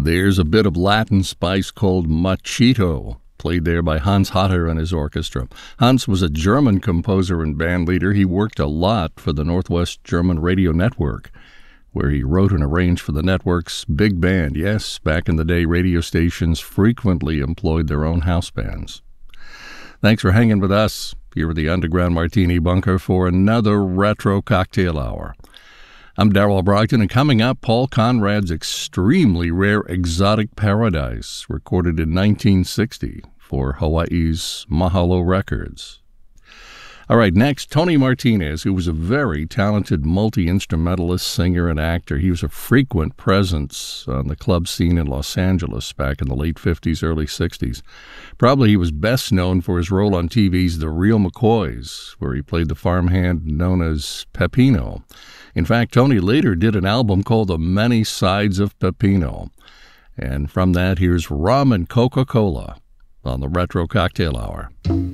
There's a bit of Latin spice called machito, played there by Hans Hatter and his orchestra. Hans was a German composer and band leader. He worked a lot for the Northwest German Radio Network, where he wrote and arranged for the network's big band. Yes, back in the day, radio stations frequently employed their own house bands. Thanks for hanging with us here at the Underground Martini Bunker for another Retro Cocktail Hour. I'm Darrell Brogdon, and coming up, Paul Conrad's extremely rare Exotic Paradise, recorded in 1960 for Hawaii's Mahalo Records. All right, next, Tony Martinez, who was a very talented multi-instrumentalist, singer, and actor. He was a frequent presence on the club scene in Los Angeles back in the late 50s, early 60s. Probably he was best known for his role on TV's The Real McCoys, where he played the farmhand known as Peppino. In fact, Tony later did an album called The Many Sides of Peppino. And from that, here's Rum and Coca-Cola on the Retro Cocktail Hour.